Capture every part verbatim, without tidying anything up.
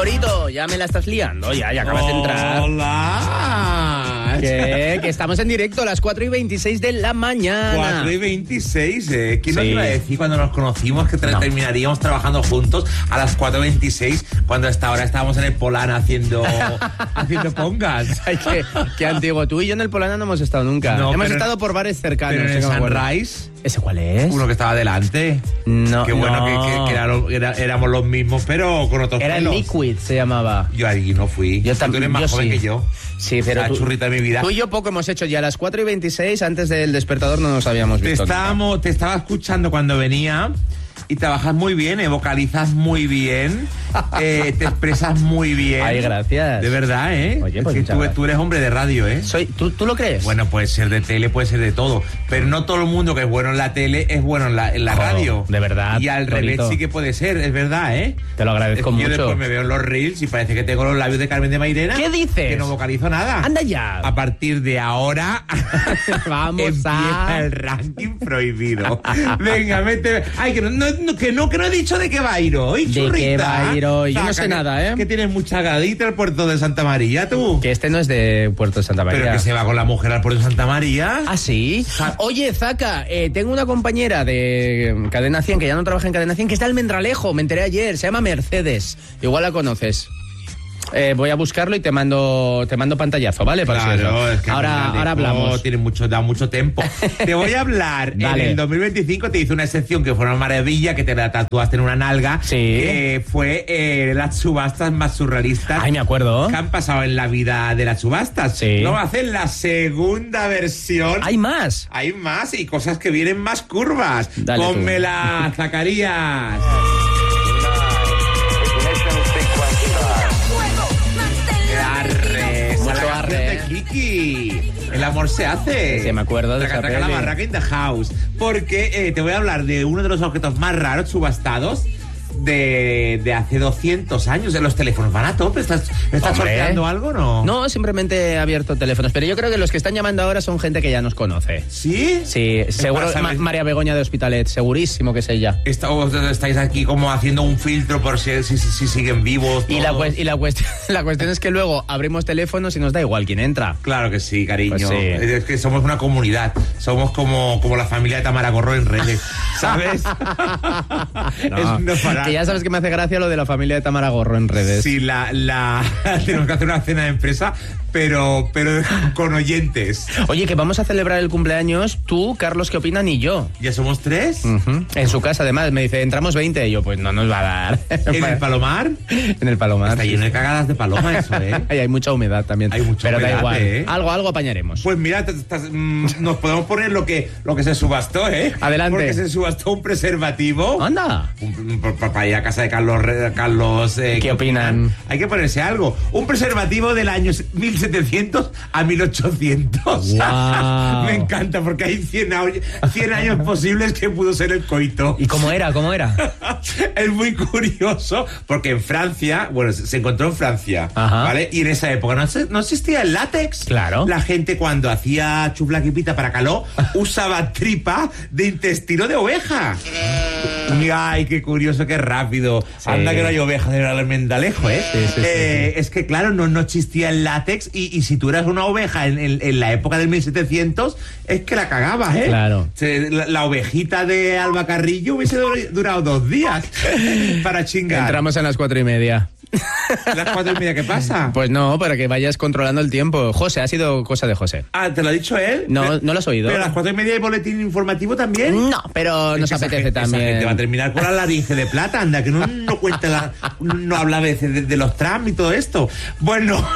Torito, ya me la estás liando, ya, ya acabas de entrar. ¡Hola! ¿Qué? Que estamos en directo a las cuatro y veintiséis de la mañana. cuatro y veintiséis, ¿eh? ¿Quién Sí. nos iba a decir cuando nos conocimos que No. terminaríamos trabajando juntos a las cuatro y veintiséis cuando hasta ahora estábamos en el Polana haciendo, haciendo pongas? Ay, qué, qué antiguo. Tú y yo en el Polana no hemos estado nunca. No, hemos pero- estado por bares cercanos. Pero en sí el que me acuerdo. Sunrise, ¿Ese cuál es? uno que estaba delante. No, Qué bueno no. que, que- que era lo- era- éramos los mismos, pero con otros Era el pelos. Liquid, se llamaba. Yo allí no fui. Yo Tú también. eres más yo joven sí. que yo. Sí, pero La tú, churrita de mi vida. tú y yo poco hemos hecho. Ya a las cuatro y veintiséis, antes del despertador, no nos habíamos Te, visto. estábamos, te estaba escuchando cuando venía y trabajas muy bien, eh, vocalizas muy bien, eh, te expresas muy bien. Ay, gracias. De verdad, ¿eh? Oye, pues Es que muchas tú, gracias. tú eres hombre de radio, ¿eh? Soy, ¿tú, ¿Tú lo crees? Bueno, puede ser de tele, puede ser de todo, pero no todo el mundo que es bueno en la tele es bueno en la, en la Jo, radio. de verdad, Y al Torito. revés sí que puede ser, es verdad, ¿eh? Te lo agradezco Es que yo mucho. después me veo en los reels y parece que tengo los labios de Carmen de Mairena. ¿Qué dices? Que no vocalizo nada. Anda ya. A partir de ahora Vamos empieza a... el ranking prohibido. Venga, mete. Ay, que no, no, no, que no, que no he dicho de qué va a ir hoy, ¿De churrita. qué va a ir hoy? Yo no Saca, sé que- nada, ¿eh? Que tienes mucha gadita el puerto de Santa María, tú. Que este no es de Puerto de Santa María. Pero que se va con la mujer al puerto de Santa María. ¿Ah, sí? Ja- Oye, Zaca, eh, tengo una compañera de Cadena cien, que ya no trabaja en Cadena cien, que está en Almendralejo, me enteré ayer, se llama Mercedes. Igual la conoces. Eh, voy a buscarlo y te mando te mando pantallazo, ¿vale? Para si Claro, eso. es que ahora, Almendralejo ahora hablamos. Tiene mucho, da mucho tiempo. Te voy a hablar. En Dale. el dos mil veinticinco te hice una excepción que fue una maravilla, que te la tatuaste en una nalga. Sí. Que fue eh, las subastas más surrealistas. Ay, me acuerdo. Que han pasado en la vida de las subastas. Sí. Vamos a hacer la segunda versión. ¿Hay más? Hay más y cosas que vienen más curvas. Dale tú. Pónmela, Zacarías. Arre, esa Mucho es la arre, canción de Kiki. El amor se hace. Sí, me acuerdo de Traca, esa traca la peli. barraca in the house. Porque eh, te voy a hablar de uno de los objetos más raros subastados de, de hace doscientos años. De los teléfonos van a tope. ¿Estás, estás Hombre. sorteando algo o no? No, simplemente he abierto teléfonos, pero yo creo que los que están llamando ahora son gente que ya nos conoce. ¿Sí? Sí, seguro, pasa, Ma- ves? María Begoña de Hospitalet, segurísimo que es ella. Está- o estáis aquí como haciendo un filtro por si, si, si- si siguen vivos. Y la, todos? cues- y la, cuestión, la cuestión es que luego abrimos teléfonos y nos da igual quién entra. Claro que sí, cariño. Pues sí. Es que somos una comunidad. Somos como, como la familia de Tamara Gorro en redes. ¿Sabes? No, Es no parar. que ya sabes que me hace gracia lo de la familia de Tamara Gorro en redes. Sí, la, la... tenemos que hacer una cena de empresa, pero, pero con oyentes. Oye, que vamos a celebrar el cumpleaños tú, Carlos, ¿qué opinan? Y yo. ¿Ya somos tres? Ujú. En su casa, además, me dice, entramos veinte. Y yo, pues no nos va a dar. ¿En el Palomar? En el Palomar. Está sí, lleno sí. de cagadas de paloma eso, ¿eh? Ay, hay mucha humedad también. Hay mucha Pero humedad, da igual. ¿eh? Algo, algo apañaremos. Pues mira, te- estás- mm, nos podemos poner lo que, lo que se subastó, ¿eh? Adelante. Porque se subastó un preservativo. Anda. Un- un- pa- Para ir a casa de Carlos. Re- Carlos eh, ¿Qué opinan? Hay que ponerse algo. Un preservativo del año mil setecientos a mil ochocientos. Guau. Me encanta porque hay cien, au- cien años posibles que pudo ser el coito. ¿Y cómo era? ¿Cómo era? Es muy curioso porque en Francia, bueno, se se encontró en Francia, Ajá. ¿vale? Y en esa época no, se- no existía el látex. Claro. La gente cuando hacía chuflaquipita para calor usaba tripa de intestino de oveja. Ay, qué curioso, qué rápido. Sí. Anda que no hay ovejas en el Almendalejo, ¿eh? Sí, sí, sí, Eh, sí. Es que claro, no, no existía el látex y, y si tú eras una oveja en, en- en la época del mil setecientos, es que la cagabas, ¿eh? Claro. Se- la, la ovejita de Alba Carrillo hubiese dur- durado dos días para chingar. Entramos en las cuatro y media. ¿Las cuatro y media qué pasa? Pues no, para que vayas controlando el tiempo. José, ha sido cosa de José. Ah, ¿te lo ha dicho él? No, Pero- no lo has oído. ¿Pero a las cuatro y media hay boletín informativo también? No, pero Es nos que esa apetece gente- esa también. gente va a terminar con la laringe de plata, anda, que no, no cuenta la, no habla a veces de, de los trams y todo esto. Bueno.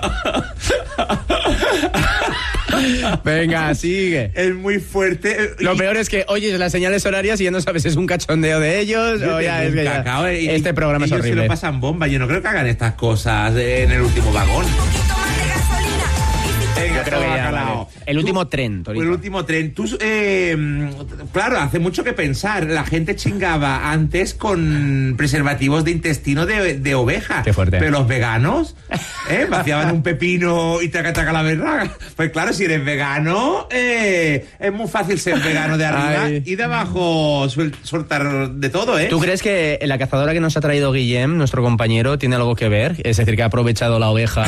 Venga, sigue. Es muy fuerte. Lo Y- peor es que oyes las señales horarias y ya no sabes si es un cachondeo de ellos Yo o ya tengo es un que ya- cacao, eh, y- Este programa es ellos se horrible. lo pasan bomba. Yo no creo que hagan estas cosas en el último vagón. Un poquito más de gasolina y si Venga, Yo creo que ya, bacalao. vale. El último Tú- tren, Torito. El último tren. Tú, eh, claro, hace mucho que pensar. La gente chingaba antes con preservativos de intestino de, de oveja. Qué fuerte. Pero los veganos, ¿eh? Vaciaban un pepino y taca taca la berraga. Pues claro, si eres vegano, eh, es muy fácil ser vegano de arriba Ay. y de abajo suel- soltar de todo, ¿eh? ¿Tú crees que la cazadora que nos ha traído Guillem, nuestro compañero, tiene algo que ver? Es decir, que ha aprovechado la oveja.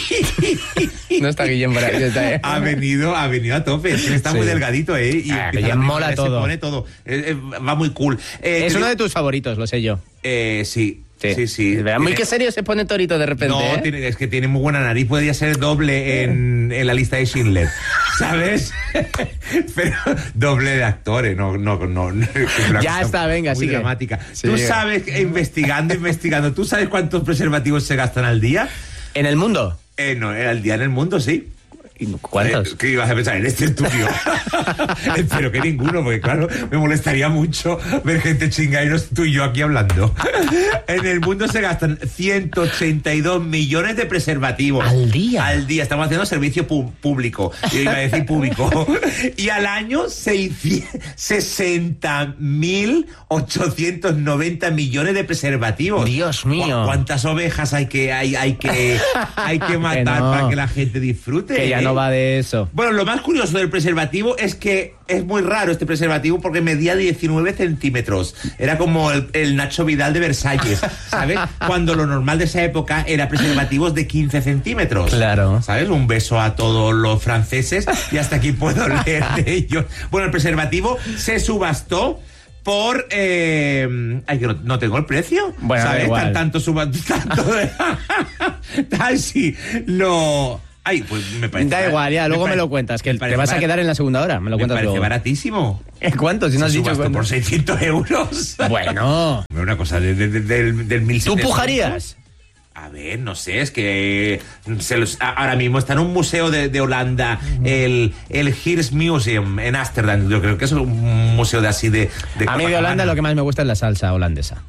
No está Guillem por ahí. Está, ¿eh? Ha venido, ha venido a tope. Es que está Sí. muy delgadito, ¿eh? Y Ah, empieza que ya la mola primavera, todo. Se pone todo. Eh, eh, va muy cool. Eh, Es te uno de digo- tus favoritos, lo sé yo. Eh, sí. Sí, sí. Verá, muy Tiene- que serio se pone Torito de repente, No, ¿eh? tiene- es que tiene muy buena nariz. Podría ser doble en, en la lista de Schindler, ¿sabes? Pero doble de actores, no, no, no. no, que es una Ya cosa está, venga, muy sigue. dramática. Tú Sigue. sabes, que investigando, investigando, ¿tú sabes cuántos preservativos se gastan al día? ¿En el mundo? Eh, no, al día en el mundo, sí. ¿Cuántos? Eh, ¿Qué ibas a pensar? En este estudio. Espero que ninguno, porque claro, me molestaría mucho ver gente chingados, tú y yo aquí hablando. En el mundo se gastan ciento ochenta y dos millones de preservativos. ¿Al día? Al día. Estamos haciendo servicio pu- público. Yo iba a decir público. Y al año sesenta mil ochocientos noventa millones de preservativos. Dios mío. ¿Cu- ¿Cuántas ovejas hay que, hay, hay que, hay que matar no. para que la gente disfrute? Que ya ¿eh? no va de eso. Bueno, lo más curioso del preservativo es que es muy raro este preservativo porque medía diecinueve centímetros. Era como el, el Nacho Vidal de Versalles, ¿sabes? Cuando lo normal de esa época era preservativos de quince centímetros. Claro. ¿Sabes? Un beso a todos los franceses y hasta aquí puedo leer de ellos. Bueno, el preservativo se subastó por... Eh, ay, que no, no tengo el precio. Bueno, da ¿sabes? igual. Tan- tanto suba... Tanto de... Tal si lo... Ay, pues me parece... Da igual, ya, luego me, pare- lo cuentas, que me te parece vas a barat- quedar en la segunda hora. Me lo Me cuentas parece luego. baratísimo. ¿Cuánto? Si no has Se dicho subastó cuánto. por seiscientos euros. Bueno. Una cosa de, de- de- del, del mil ¿Tú setecientos. pujarías? A ver, no sé, es que se los- a- ahora mismo está en un museo de, de Holanda, el, el Heers Museum en Ámsterdam. Yo creo que es un museo de así de... de A mí de Holanda lo que más me gusta es la salsa holandesa.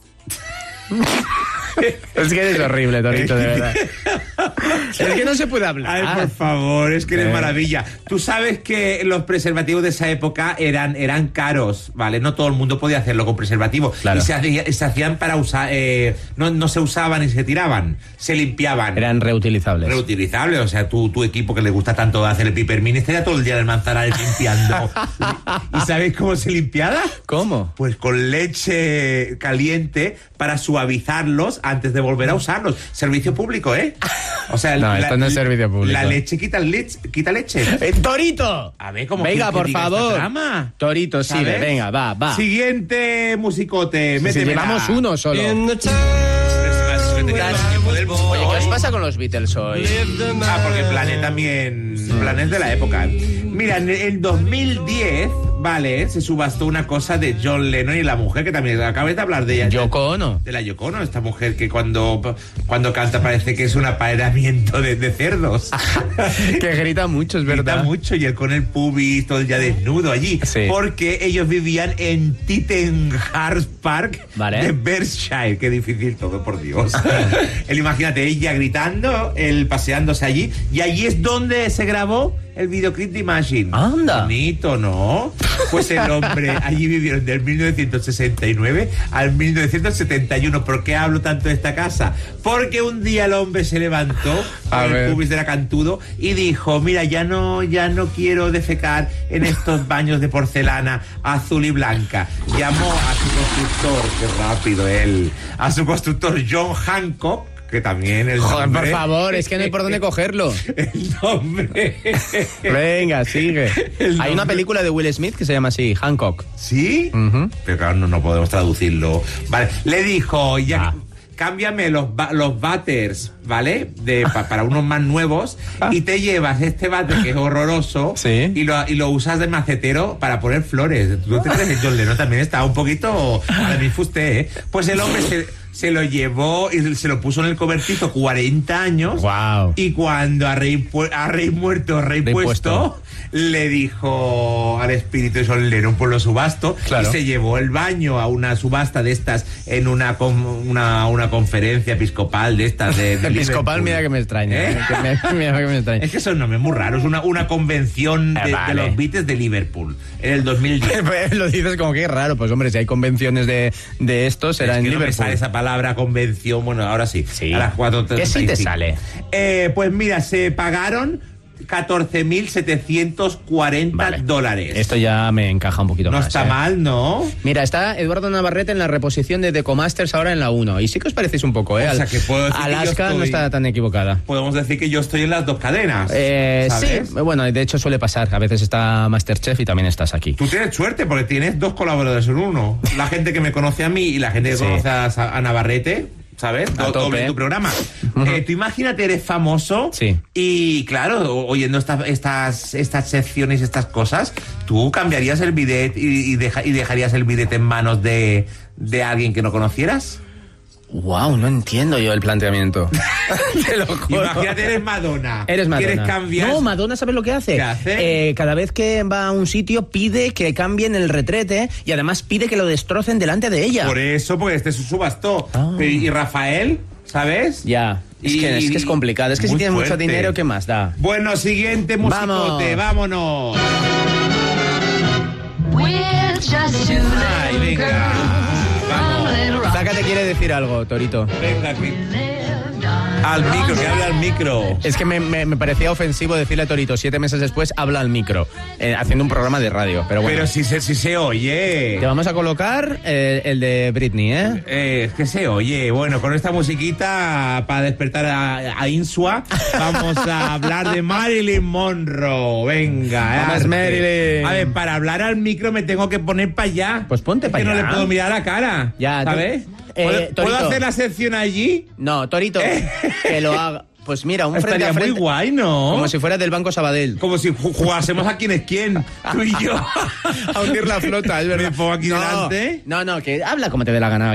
Es que eres horrible, Torito, de verdad. Es que no se puede hablar. Ay, por favor, es que eres Eh. maravilla. Tú sabes que los preservativos de esa época eran, eran caros, ¿vale? No todo el mundo podía hacerlo con preservativo. Claro. Y se, hacía- se hacían para usar... eh, no, no se usaban y se tiraban, se limpiaban. Eran reutilizables. Reutilizable, o sea, tu, tu equipo que le gusta tanto hacer el pipermín estaría todo el día en el Manzanares limpiando. ¿Y sabéis cómo se limpiaba? ¿Cómo? Pues con leche caliente para suavizarlos antes de volver a usarlos. Servicio público, ¿eh? O sea, No, esto no es servicio público. La leche quita, leche, quita leche. Eh, ¡Torito! A ver, ¿cómo Venga, quieres que por diga esta favor. trama? Torito, sigue, ¿Sabes? venga, va, va. Siguiente musicote, Si métemela. llevamos uno solo. Oye, ¿qué os pasa con los Beatles hoy? Ah, porque Planet también... Planet de la época. Mira, en el dos mil diez, vale, se subastó una cosa de John Lennon y la mujer, que también acabas de hablar de ella. Yoko Ono. De la Yoko Ono, esta mujer que cuando, cuando canta parece que es un apareamiento de, de cerdos. Que grita mucho, es Grita verdad. mucho y él con el pubis todo el día desnudo allí. Sí. Porque ellos vivían en Tittenhurst Park Vale. de Berkshire. Qué difícil todo, por Dios. Él, imagínate, ella gritando, él paseándose allí. Y allí es donde se grabó el videoclip de Imagine. Anda. Bonito, ¿no? Pues el hombre, allí vivieron del mil novecientos sesenta y nueve al mil novecientos setenta y uno. ¿Por qué hablo tanto de esta casa? Porque un día el hombre se levantó A con ver. el pubis de la Cantudo y dijo, mira, ya no, ya no quiero defecar en estos baños de porcelana azul y blanca. Llamó a su constructor, qué rápido él, a su constructor John Hancock, que también el Joder, por nombre- favor, es que no hay por dónde cogerlo. el nombre. Venga, sigue. El Hay una nombre- película de Will Smith que se llama así, Hancock. ¿Sí? Ujú. Pero claro, no, no podemos traducirlo. Vale, le dijo, ya, Ah. cámbiame los, ba- los batters, ¿vale? De, pa- para unos más nuevos y te llevas este batter que es horroroso Sí. y, lo, y lo usas de macetero para poner flores. ¿Tú te crees que John Lennon también está un poquito a mi fuste, ¿eh? Pues el hombre se, se lo llevó y se lo puso en el cobertizo cuarenta años. Wow. Y cuando a rey, a rey muerto, rey, rey puesto, puesto, le dijo al espíritu de Sol Lerón, por lo subasto, claro. Y se llevó el baño a una subasta de estas en una una, una conferencia episcopal de estas de, de episcopal, mira que me extraña. ¿Eh? Que me, mira que me extraña. Es que son nombres muy raros. Una, una convención de, eh, vale. de los Beatles de Liverpool en el dos mil diez. Lo dices como que es raro. Pues hombre, si hay convenciones de, de estos, será es en que Liverpool. No me sale esa palabra convención. Bueno, ahora sí. sí. A las cuatro treinta y cinco. ¿Qué sí te sale? Eh, pues mira, se pagaron catorce mil setecientos cuarenta vale. dólares. Esto ya me encaja un poquito no más. No está ¿eh? mal, ¿no? Mira, está Eduardo Navarrete en la reposición de Decomasters ahora en la uno. Y sí que os parecéis un poco, ¿eh? O sea, que puedo decir Alaska que yo estoy... no está tan equivocada. Podemos decir que yo estoy en las dos cadenas. Eh, ¿sabes? Sí, bueno, de hecho suele pasar. A veces está Masterchef y también estás aquí. Tú tienes suerte porque tienes dos colaboradores en uno. La gente que me conoce a mí y la gente que sí. conoce a, a Navarrete. ¿Sabes? A doble tu programa. Uh-huh. Eh, tú imagínate, eres famoso sí. y, claro, oyendo esta, estas, estas secciones, estas cosas, tú cambiarías el bidet y, y, deja, y dejarías el bidet en manos de, de alguien que no conocieras. Wow, no entiendo yo el planteamiento. Te lo juro. Imagínate, eres Madonna. Eres Madonna. ¿Quieres cambiar? No, Madonna, ¿sabes lo que hace? ¿Qué hace? Eh, cada vez que va a un sitio pide que cambien el retrete y además pide que lo destrocen delante de ella. Por eso, porque este es su subastó. Ah. Y, y Rafael, ¿sabes? Ya. Es, y, que, es que es complicado. Es que si tienes fuerte. mucho dinero, ¿qué más da? Bueno, siguiente musicote. Vámonos. Ay, venga. Vamos. Zaca te quiere decir algo, Torito. Venga aquí. Al micro, que habla al micro. Es que me, me, me parecía ofensivo decirle a Torito siete meses después habla al micro, eh, haciendo un programa de radio. Pero bueno. Pero si se, si se oye. Te vamos a colocar eh, el de Britney, ¿eh? ¿eh? Es que se oye. Bueno, con esta musiquita para despertar a, a Insua, vamos a hablar de Marilyn Monroe. Venga, Vamos, Marilyn. A ver, para hablar al micro me tengo que poner para allá. Pues ponte para allá. Que no le puedo mirar la cara. Ya, ¿sabes? Eh, ¿Puedo, ¿Puedo hacer la sección allí? No, Torito, que lo haga. Pues mira, un frente Estaría a frente. muy guay, ¿no? Como si fuera del Banco Sabadell. Como si jugásemos a quién es quién, tú y yo. A hundir la flota, es verdad. Me pongo aquí no, delante. No, no, que habla como te dé la gana.